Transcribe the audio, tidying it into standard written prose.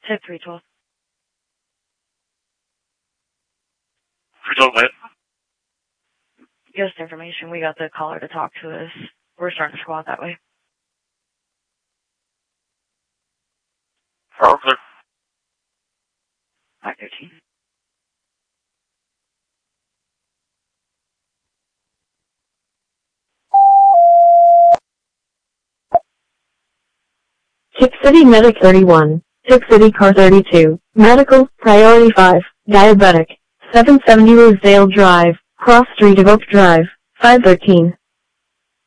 Tip 312. 312 what? Give us the information. We got the caller to talk to us. We're starting to squad that way. Power clear. 513. Tip City Medic 31, Tip City Car 32, Medical, Priority 5, Diabetic, 770 Rosedale Drive, Cross Street of Oak Drive, 513.